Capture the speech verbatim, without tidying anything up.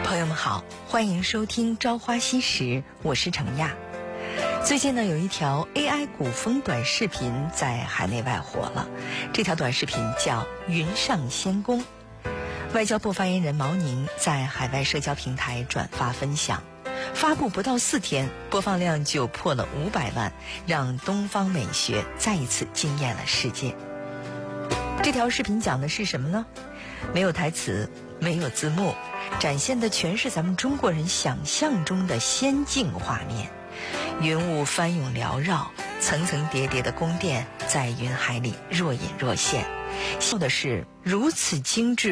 朋友们好，欢迎收听《朝花夕拾》，我是程亚。最近呢，有一条 A I 古风短视频在海内外火了。这条短视频叫《云上仙宫》。外交部发言人毛宁在海外社交平台转发分享，发布不到四天，播放量就破了五百万，让东方美学再一次惊艳了世界。这条视频讲的是什么呢？没有台词，没有字幕，展现的全是咱们中国人想象中的仙境画面。云雾翻涌缭绕，层层叠叠的宫殿在云海里若隐若现，秀的是如此精致